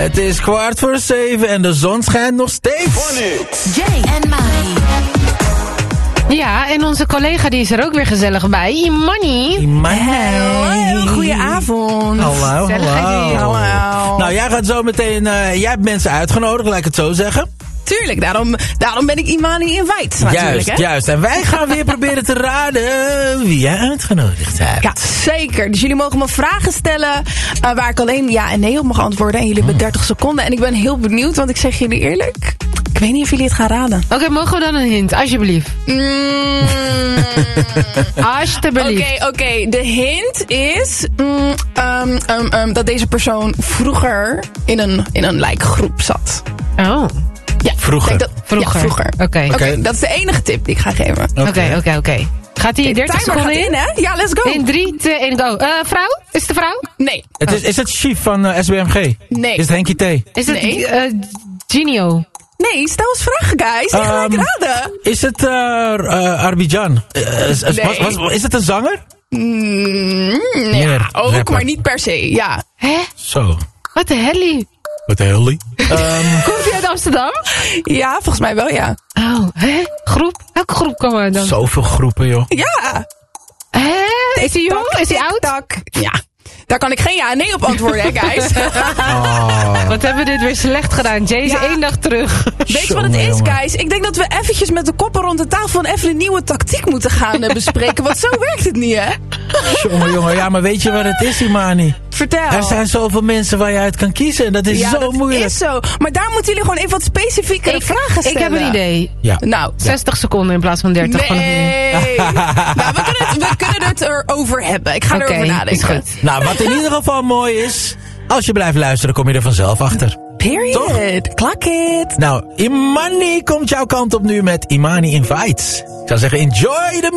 Het is 6:15 en de zon schijnt nog steeds. Jay en Mari. Ja, en onze collega die is er ook weer gezellig bij. Imani. Hallo, goedenavond. Hallo. Hallo. Nou, jij gaat zo meteen... jij hebt mensen uitgenodigd, laat ik het zo zeggen. Tuurlijk, daarom ben ik Imani Invite natuurlijk. Juist. En wij gaan weer proberen te raden wie jij uitgenodigd hebt. Ja, zeker. Dus jullie mogen me vragen stellen waar ik alleen ja en nee op mag antwoorden. En jullie hebben 30 seconden. En ik ben heel benieuwd, want ik zeg jullie eerlijk... Ik weet niet of jullie het gaan raden. Oké, mogen we dan een hint? Alsjeblieft. Alsjeblieft. Oké. De hint is dat deze persoon vroeger in een lijkgroep zat. Oh. Ja, Vroeger. Vroeger. Oké, dat is de enige tip die ik ga geven. Oké. Gaat die 30 seconden in? Hè? Ja, let's go. In 3, 2, 1, go. Vrouw? Is het de vrouw? Nee. Is het Chief van SBMG? Nee. Is het Henkie T? Is het Nee. Genio? Nee, stel eens vragen, guys. Ik ga gelijk raden. Is het Arbidjan? Nee. Is het een zanger? Ja, ook, rapper. maar niet per se. Ja. Hè? Zo. Wat de hellie? Wat de hell? Komt hij uit Amsterdam? Ja, volgens mij wel, ja. Oh, hè? Groep? Welke groep komen we dan? Zoveel groepen, joh. Ja. Hè? Is hij jong? Is hij oud? Tak. Ja. Daar kan ik geen ja en nee op antwoorden, hè, guys. Wat hebben we dit weer slecht gedaan? Jay is 1 dag terug. Weet je wat het is, guys? Ik denk dat we eventjes met de koppen rond de tafel even een nieuwe tactiek moeten gaan bespreken. Want zo werkt het niet, hè? Jongen. Ja, maar weet je wat het is, Imani? Vertel. Er zijn zoveel mensen waar je uit kan kiezen. En dat is zo moeilijk. Ja, is zo. Maar daar moeten jullie gewoon even wat specifiekere vragen stellen. Ik heb een idee. Ja. Nou. 60 seconden in plaats van 30. Nee. Nou, we kunnen het erover hebben. Ik ga erover nadenken. Is goed. Nou, wat in ieder geval mooi is... Als je blijft luisteren, kom je er vanzelf achter. Period. Toch? Klak it. Nou, Imani komt jouw kant op nu met Imani Invites. Ik zou zeggen, enjoy the